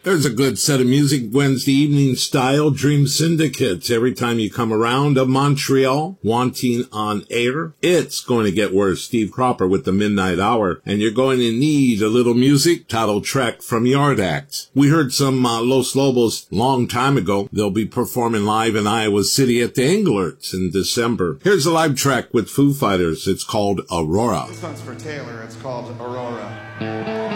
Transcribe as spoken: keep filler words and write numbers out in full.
There's a good set of music Wednesday evening style, Dream Syndicate. Every time you come around to Montreal, wanting on air, it's going to get worse. Steve Cropper with the Midnight Hour, and you're going to need a little music, title track from Yard Act. We heard some uh, Los Lobos long time ago. They'll be performing live in Iowa City at the Englerts in December. Here's a live track with Foo Fighters. It's called Aurora. This one's for Taylor. It's called Aurora.